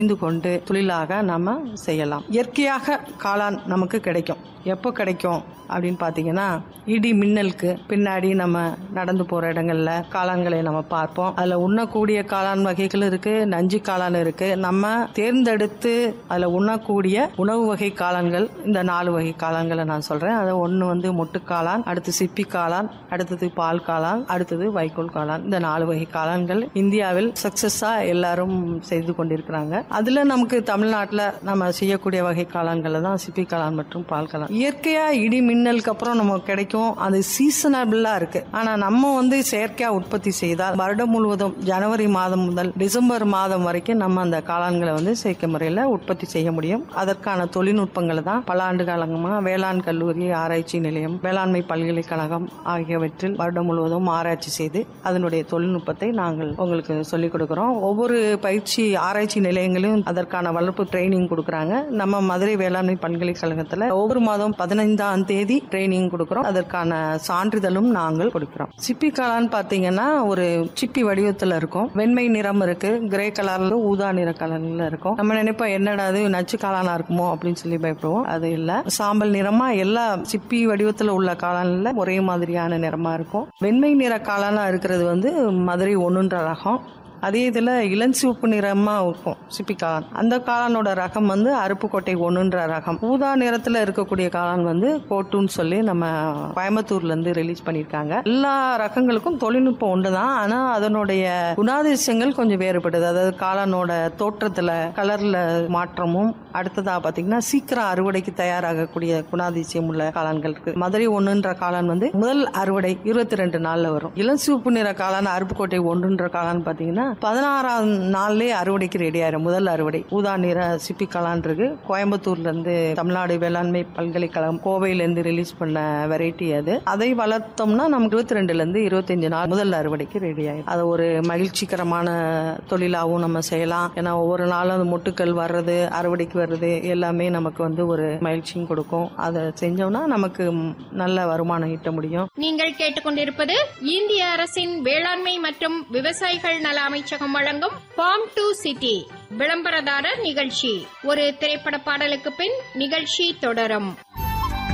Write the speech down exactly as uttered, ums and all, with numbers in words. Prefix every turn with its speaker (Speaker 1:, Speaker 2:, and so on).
Speaker 1: தெரிந்து கொண்டு தொழிலாக நம்ம செய்யலாம். இயற்கையாக காளான் நமக்கு கிடைக்கும். எப்போ கிடைக்கும் அப்படின்னு பார்த்தீங்கன்னா, இடி மின்னலுக்கு பின்னாடி நம்ம நடந்து போகிற இடங்கள்ல காளான்களை நம்ம பார்ப்போம். அதில் உண்ணக்கூடிய காளான் வகைகள் இருக்கு, நஞ்சு காளான் இருக்கு. நம்ம தேர்ந்தெடுத்து அதில் உண்ணக்கூடிய உணவு வகை காளான்கள் இந்த நாலு வகை காளான்களை நான் சொல்றேன். அது ஒன்று வந்து மொட்டு காளான், அடுத்து சிப்பி காளான், அடுத்தது பால் காளான், அடுத்தது வைக்கோல் காளான். இந்த நாலு வகை காளான்கள் இந்தியாவில் சக்சஸா எல்லாரும் செய்து கொண்டிருக்கிறாங்க. அதுல நமக்கு தமிழ்நாட்டில் நம்ம செய்யக்கூடிய வகை காளான்கள் தான் சிப்பி காளான் மற்றும் பால் காளான். இயற்கையா இடி மின்னலுக்கு அப்புறம் நமக்கு கிடைக்கும். அது சீசனபிளா இருக்கு. ஆனா நம்ம வந்து செயற்கையா உற்பத்தி செய்தால் வருடம் முழுவதும் ஜனவரி மாதம் முதல் டிசம்பர் மாதம் வரைக்கும் நம்ம அந்த காளான்களை வந்து செயற்கை முறையில உற்பத்தி செய்ய முடியும். அதற்கான தொழில்நுட்பங்களை தான் பல ஆண்டு காலமா வேளாண் கல்லூரி, ஆராய்ச்சி நிலையம், வேளாண்மை பல்கலைக்கழகம் ஆகியவற்றில் வருடம் முழுவதும் ஆராய்ச்சி செய்து அதனுடைய தொழில்நுட்பத்தை நாங்கள் உங்களுக்கு சொல்லிக் கொடுக்கிறோம். ஒவ்வொரு பயிற்சி ஆராய்ச்சி நிலையங்களும் அதற்கான வளர்ப்பு ட்ரைனிங் கொடுக்கறாங்க. நம்ம மதுரை வேளாண்மை பல்கலைக்கழகத்துல ஒவ்வொரு மாதம் பதினைந்தாம் தேதி ட்ரைனிங் கொடுக்கிறோம். அதற்கான சான்றிதழும் நாங்கள் கொடுக்கிறோம். சிப்பி காளான் பாத்தீங்கன்னா ஒரு சிப்பி வடிவத்துல இருக்கும். வெண்மை நிறம் இருக்கு, கிரே கலர்ல, ஊதா நிற கலர்ல இருக்கும். நம்ம நினைப்போம் என்னடா அது நச்சு காளானா இருக்குமோ அப்படின்னு சொல்லி பயப்படுவோம். அது இல்ல, சாம்பல் நிறமா எல்லா சிப்பி வடிவத்துல உள்ள காளான்ல ஒரே மாதிரியான நிறமா இருக்கும். வெண்மை நிற காளானா இருக்கிறது வந்து மதுரை ஒன்றுன்ற ரகம். அதே இதுல இளஞ்சிவப்பு நிறமா இருக்கும் சிப்பி காளான். அந்த காளானோட ரகம் வந்து அருப்புக்கோட்டை ஒன்றுன்ற ரகம். ஊதா நிறத்துல இருக்கக்கூடிய காளான் வந்து கோட்டுன்னு சொல்லி நம்ம கோயம்புத்தூர்ல இருந்து ரிலீஸ் பண்ணிருக்காங்க. எல்லா ரகங்களுக்கும் தொழில்நுட்பம் ஒன்றுதான், ஆனா அதனுடைய குணாதிசயங்கள் கொஞ்சம் வேறுபடுது. அதாவது காளானோட தோற்றத்துல கலர்ல மாற்றமும், அடுத்ததா பாத்தீங்கன்னா சீக்கிரம் அறுவடைக்கு தயாராகக்கூடிய குணாதிசயம் உள்ள காளான்கள் இருக்கு. மதுரை ஒன்றுன்ற காளான் வந்து முதல் அறுவடை இருபத்தி ரெண்டு நாள்ல வரும். இளஞ்சிவப்பு நிற காளான் அருப்புக்கோட்டை ஒன்றுன்ற காளான் பாத்தீங்கன்னா பதினாறாம் நாள்லயே அறுவடைக்கு ரெடி ஆயிரும். முதல் அறுவடை ஊதா நிற சிப்பி காளான் இருக்கு. கோயம்புத்தூர்ல இருந்து தமிழ்நாடு வேளாண்மை பல்கலைக்கழகம் கோவையில இருந்து ரிலீஸ் பண்ண வெரைட்டி அது. அதை வளர்த்தோம்னா நமக்கு இருபத்தி ரெண்டுல இருந்து இருபத்தஞ்சு நாள் முதல் அறுவடைக்கு ரெடி ஆயிடும். அது ஒரு மகிழ்ச்சிகரமான தொழிலாகவும் நம்ம செய்யலாம். ஏன்னா ஒவ்வொரு நாளும் அந்த மொட்டுக்கள் வர்றது, அறுவடைக்கு வர்றது எல்லாமே நமக்கு வந்து ஒரு மகிழ்ச்சியும் கொடுக்கும். அதை செஞ்சோம்னா நமக்கு நல்ல வருமானம் ஈட்ட முடியும்.
Speaker 2: நீங்கள் கேட்டுக்கொண்டிருப்பது இந்திய அரசின் வேளாண்மை மற்றும் விவசாயிகள் நல அமைச்சகம் வழங்கும் ஃபார்ம் டு சிட்டி விளம்பரதாரர் நிகழ்ச்சி. ஒரு திரைப்பட பாடலுக்கு பின் நிகழ்ச்சி தொடரும்.